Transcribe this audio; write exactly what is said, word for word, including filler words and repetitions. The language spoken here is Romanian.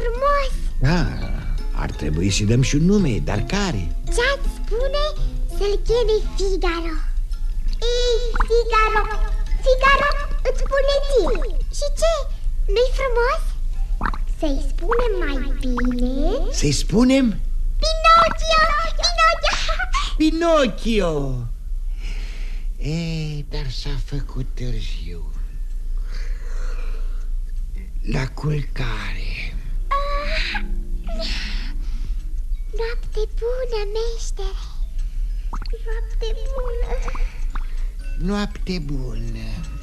frumos. Da, ar trebui să-i dăm și un nume, dar care? Ce-ați spune să-l cheme Figaro? Ei, Figaro, Figaro, îți spune ție. Și ce? Nu-i frumos? Să-i spunem mai bine? Să-i spunem? Pinocchio, Pinocchio. Pinocchio. E, dar s-a făcut târziu. La culcare. Ah, noapte bună, meștere. Noapte bună. Noapte bună.